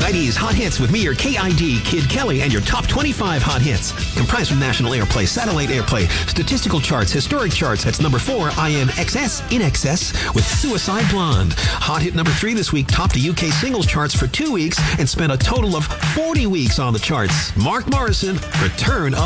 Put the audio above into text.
90s Hot Hits with me, your KID, Kid Kelly, and your top 25 hot hits. Comprised from national airplay, satellite airplay, statistical charts, historic charts. That's number 4, INXS, In Excess, with Suicide Blonde. Hot hit number 3 this week topped the UK singles charts for 2 weeks and spent a total of 40 weeks on the charts. Mark Morrison, Return of